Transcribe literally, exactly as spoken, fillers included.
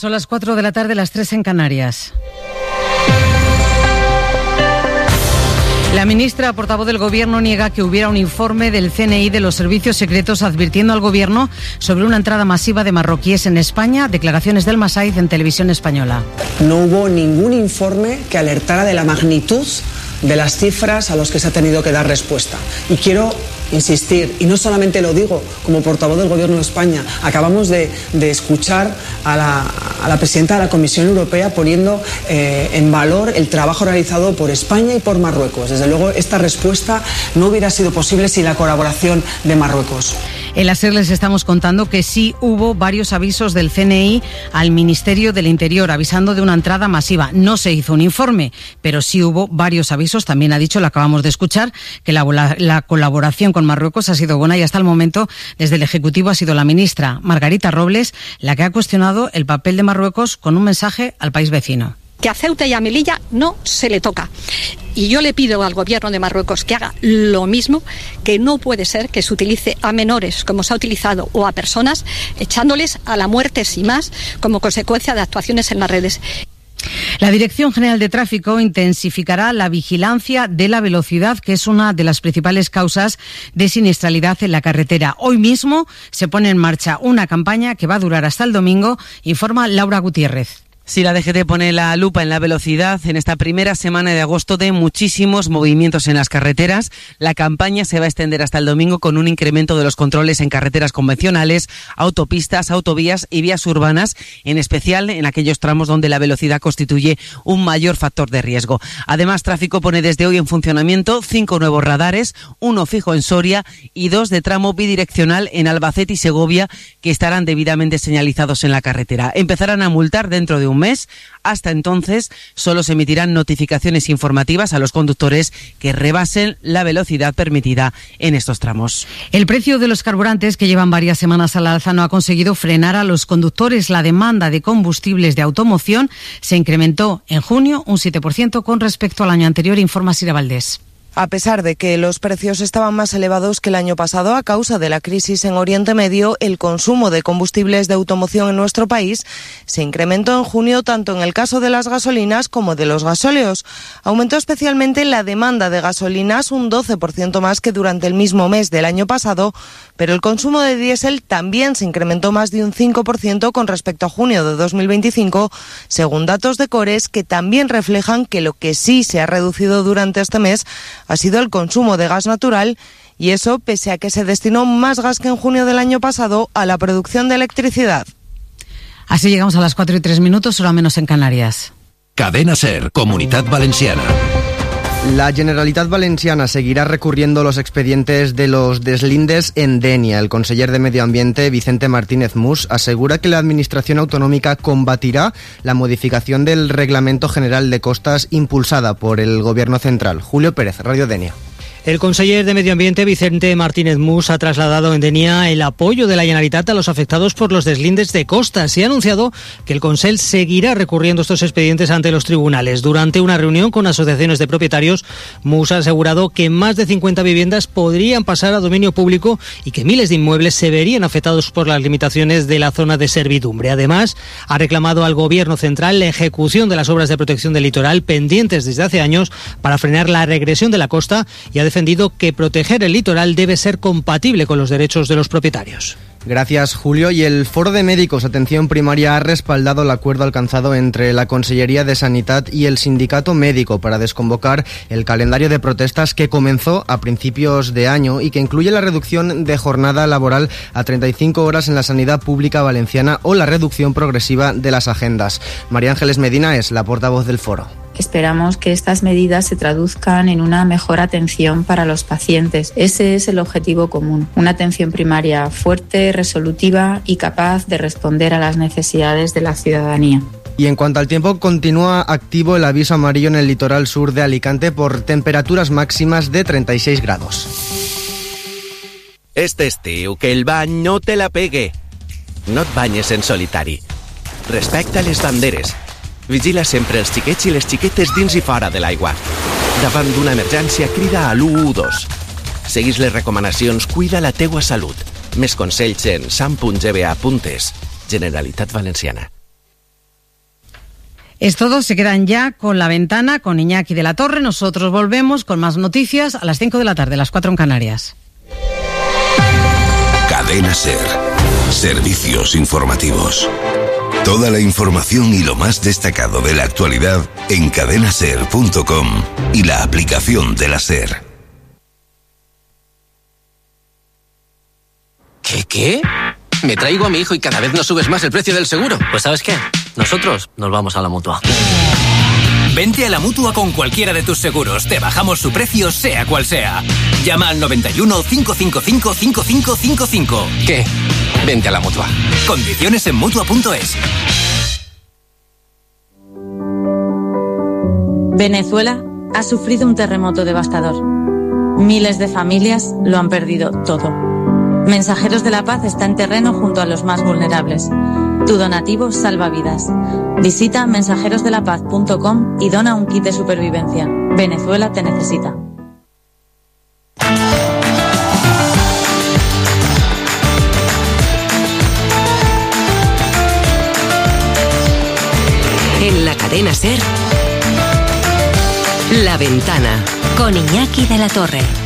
Son las cuatro de la tarde, las tres en Canarias. La ministra portavoz del Gobierno niega que hubiera un informe del C N I de los servicios secretos advirtiendo al Gobierno sobre una entrada masiva de marroquíes en España. Declaraciones del Masaiz en Televisión Española. No hubo ningún informe que alertara de la magnitud de las cifras a los que se ha tenido que dar respuesta. Y quiero insistir, y no solamente lo digo como portavoz del Gobierno de España, acabamos de, de escuchar a la, a la presidenta de la Comisión Europea poniendo eh, en valor el trabajo realizado por España y por Marruecos. Desde luego, esta respuesta no hubiera sido posible sin la colaboración de Marruecos. En la SER les estamos contando que sí hubo varios avisos del C N I al Ministerio del Interior avisando de una entrada masiva. No se hizo un informe, pero sí hubo varios avisos. También ha dicho, lo acabamos de escuchar, que la, la, la colaboración con Marruecos ha sido buena y hasta el momento desde el Ejecutivo ha sido la ministra Margarita Robles la que ha cuestionado el papel de Marruecos con un mensaje al país vecino. Que a Ceuta y a Melilla no se le toca. Y yo le pido al Gobierno de Marruecos que haga lo mismo, que no puede ser que se utilice a menores, como se ha utilizado, o a personas, echándoles a la muerte sin más, como consecuencia de actuaciones en las redes. La Dirección General de Tráfico intensificará la vigilancia de la velocidad, que es una de las principales causas de siniestralidad en la carretera. Hoy mismo se pone en marcha una campaña que va a durar hasta el domingo, informa Laura Gutiérrez. Sí, la D G T pone la lupa en la velocidad en esta primera semana de agosto de muchísimos movimientos en las carreteras. La campaña se va a extender hasta el domingo con un incremento de los controles en carreteras convencionales, autopistas, autovías y vías urbanas, en especial en aquellos tramos donde la velocidad constituye un mayor factor de riesgo. Además, Tráfico pone desde hoy en funcionamiento cinco nuevos radares, uno fijo en Soria y dos de tramo bidireccional en Albacete y Segovia, que estarán debidamente señalizados en la carretera. Empezarán a multar dentro de un mes. Hasta entonces solo se emitirán notificaciones informativas a los conductores que rebasen la velocidad permitida en estos tramos. El precio de los carburantes, que llevan varias semanas al alza, no ha conseguido frenar a los conductores. La demanda de combustibles de automoción se incrementó en junio un siete por ciento con respecto al año anterior, informa Sira Valdés. A pesar de que los precios estaban más elevados que el año pasado a causa de la crisis en Oriente Medio, el consumo de combustibles de automoción en nuestro país se incrementó en junio tanto en el caso de las gasolinas como de los gasóleos. Aumentó especialmente la demanda de gasolinas un doce por ciento más que durante el mismo mes del año pasado, pero el consumo de diésel también se incrementó más de un cinco por ciento con respecto a junio de dos mil veinticinco, según datos de Cores, que también reflejan que lo que sí se ha reducido durante este mes ha sido el consumo de gas natural, y eso pese a que se destinó más gas que en junio del año pasado a la producción de electricidad. Así llegamos a las cuatro y tres minutos, hora menos en Canarias. Cadena SER, Comunitat Valenciana. La Generalitat Valenciana seguirá recurriendo los expedientes de los deslindes en Denia. El conseller de Medio Ambiente, Vicente Martínez Mus, asegura que la Administración Autonómica combatirá la modificación del Reglamento General de Costas impulsada por el Gobierno Central. Julio Pérez, Radio Denia. El conseller de Medio Ambiente, Vicente Martínez Mus, ha trasladado en Denia el apoyo de la Generalitat a los afectados por los deslindes de costas y ha anunciado que el Consell seguirá recurriendo estos expedientes ante los tribunales. Durante una reunión con asociaciones de propietarios, Mus ha asegurado que más de cincuenta viviendas podrían pasar a dominio público y que miles de inmuebles se verían afectados por las limitaciones de la zona de servidumbre. Además, ha reclamado al Gobierno Central la ejecución de las obras de protección del litoral pendientes desde hace años para frenar la regresión de la costa y ha defendido que proteger el litoral debe ser compatible con los derechos de los propietarios. Gracias, Julio. Y el Foro de Médicos Atención Primaria ha respaldado el acuerdo alcanzado entre la Consellería de Sanidad y el Sindicato Médico para desconvocar el calendario de protestas que comenzó a principios de año y que incluye la reducción de jornada laboral a treinta y cinco horas en la sanidad pública valenciana o la reducción progresiva de las agendas. María Ángeles Medina es la portavoz del foro. Esperamos que estas medidas se traduzcan en una mejor atención para los pacientes. Ese es el objetivo común, una atención primaria fuerte, resolutiva y capaz de responder a las necesidades de la ciudadanía. Y en cuanto al tiempo, continúa activo el aviso amarillo en el litoral sur de Alicante por temperaturas máximas de treinta y seis grados. Este estiu, que el bany no te la pegue. No et banyes en solitari. Respecta les banderes. Vigila sempre els xiquets i les xiquetes dins i fora de l'aigua. Davant d'una emergència, crida a l'u u dos. Seguís les recomanacions, cuida la teua salut. Més consells en sam punt g b a punt es. Generalitat Valenciana. Es todo, se quedan ya con La Ventana, con Iñaki de la Torre. Nosotros volvemos con más noticias a las cinco de la tarde, las cuatro en Canarias. Cadena SER. Servicios informativos. Toda la información y lo más destacado de la actualidad en cadena ser punto com y la aplicación de la SER. ¿Qué, qué? Me traigo a mi hijo y cada vez nos subes más el precio del seguro. Pues ¿sabes qué? Nosotros nos vamos a la Mutua. Vente a la Mutua con cualquiera de tus seguros. Te bajamos su precio, sea cual sea. Llama al noventa y uno, cinco cinco cinco, cinco cinco cinco cinco. ¿Qué? Vente a la Mutua. Condiciones en Mutua punto es. Venezuela ha sufrido un terremoto devastador. Miles de familias lo han perdido todo. Mensajeros de la Paz está en terreno junto a los más vulnerables. Tu donativo salva vidas. Visita mensajeros de la paz punto com y dona un kit de supervivencia. Venezuela te necesita. En la cadena SER, La Ventana, con Iñaki de la Torre.